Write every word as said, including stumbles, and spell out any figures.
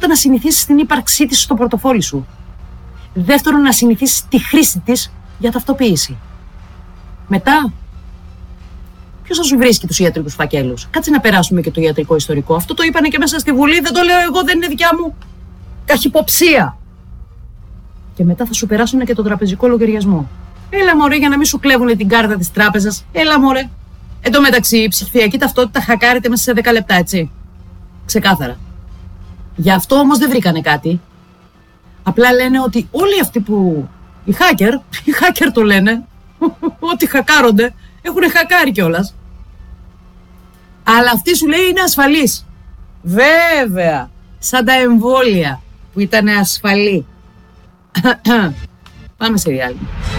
Πρώτα, να συνηθίσεις την ύπαρξή της στο πορτοφόλι σου. Δεύτερον, να συνηθίσεις τη χρήση της για ταυτοποίηση. Μετά, ποιος θα σου βρίσκει τους ιατρικούς φακέλους? Κάτσε να περάσουμε και το ιατρικό ιστορικό. Αυτό το είπανε και μέσα στη Βουλή, δεν το λέω εγώ, δεν είναι δικιά μου καχυποψία. Και μετά θα σου περάσουν και το τραπεζικό λογαριασμό. Έλα μωρέ, για να μην σου κλέβουν την κάρτα της τράπεζας. Έλα μωρέ. Εν τω μεταξύ, η ψηφιακή ταυτότητα χακάρεται μέσα σε δέκα λεπτά, έτσι. Ξεκάθαρα. Γι' αυτό όμως δεν βρήκανε κάτι. Απλά λένε ότι όλοι αυτοί που... Οι hacker, οι hacker το λένε, ότι χακάρονται, έχουν χακάρει κιόλας. Αλλά αυτή σου λέει είναι ασφαλής. Βέβαια, σαν τα εμβόλια που ήταν ασφαλή. Πάμε σε διάλειμμα.